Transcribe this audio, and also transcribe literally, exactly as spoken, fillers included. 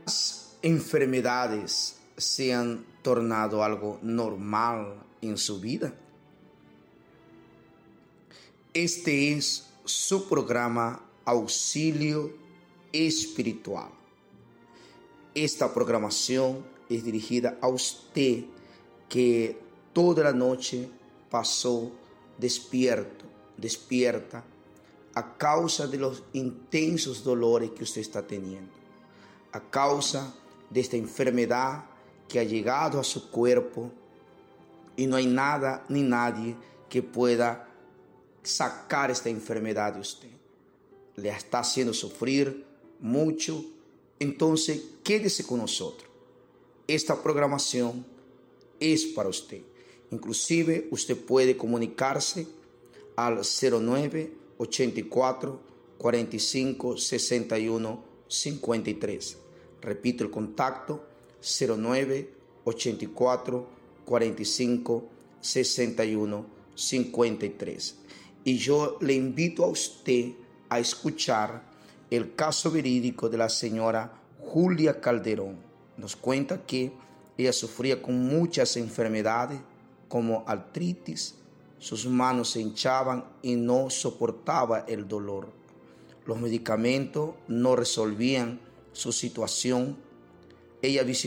Enfermedades se han tornado algo normal en su vida. Este es su programa Auxilio Espiritual. Esta programación es dirigida a usted que toda la noche pasó despierto, despierta, a causa de los intensos dolores que usted está teniendo, a causa de esta enfermedad que ha llegado a su cuerpo y no hay nada ni nadie que pueda sacar esta enfermedad de usted. Le está haciendo sufrir mucho. Entonces, quédese con nosotros. Esta programación es para usted. Inclusive, usted puede comunicarse al cero nueve, ochenta y cuatro, cuarenta y cinco, sesenta y uno, cincuenta y tres. Repito el contacto, cero nueve, ochenta y cuatro, cuarenta y cinco, sesenta y uno, cincuenta y tres. Y yo le invito a usted a escuchar el caso verídico de la señora Julia Calderón. Nos cuenta que ella sufría con muchas enfermedades como artritis, sus manos se hinchaban y no soportaba el dolor. Los medicamentos no resolvían su situación. Ella visitó